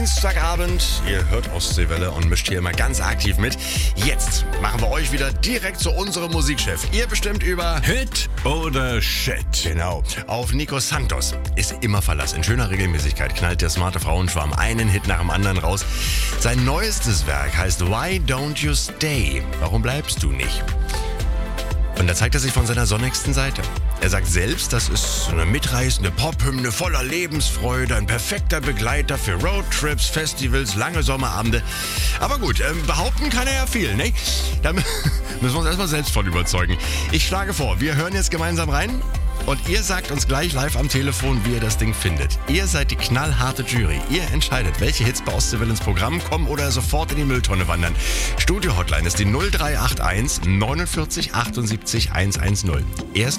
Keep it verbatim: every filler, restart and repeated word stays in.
Dienstagabend. Ihr hört Ostseewelle und mischt hier immer ganz aktiv mit. Jetzt machen wir euch wieder direkt zu unserem Musikchef. Ihr bestimmt über Hit oder Shit. Genau. Auf Nico Santos ist immer Verlass. In schöner Regelmäßigkeit knallt der smarte Frauenschwarm einen Hit nach dem anderen raus. Sein neuestes Werk heißt Why Don't You Stay? Warum bleibst du nicht? Und da zeigt er sich von seiner sonnigsten Seite. Er sagt selbst, das ist eine mitreißende Pophymne voller Lebensfreude, ein perfekter Begleiter für Roadtrips, Festivals, lange Sommerabende. Aber gut, äh, behaupten kann er ja viel, ne? Da müssen wir uns erstmal selbst von überzeugen. Ich schlage vor, wir hören jetzt gemeinsam rein und ihr sagt uns gleich live am Telefon, wie ihr das Ding findet. Ihr seid die knallharte Jury. Ihr entscheidet, welche Hits bei Ostseewelle ins Programm kommen oder sofort in die Mülltonne wandern. Studio-Hotline ist die null drei acht eins neunundvierzig achtundsiebzig hundertzehn. Erst